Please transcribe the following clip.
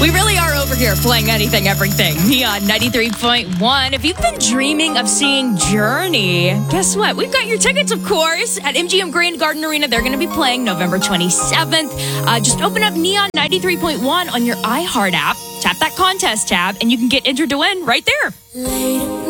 We really are over here playing anything, everything. Neon 93.1. If you've been dreaming of seeing Journey, guess what? We've got your tickets, of course, at MGM Grand Garden Arena. They're going to be playing November 27th. Just open up Neon 93.1 on your iHeart app. Tap that contest tab, and you can get entered to win right there.